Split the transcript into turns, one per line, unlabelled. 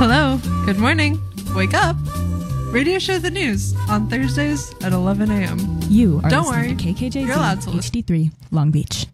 Hello. Good morning. Wake up. Radio Show the News on Thursdays at 11 a.m.
You are
Don't
listening
worry.
to KKJZ
You're allowed to listen.
HD3 Long Beach.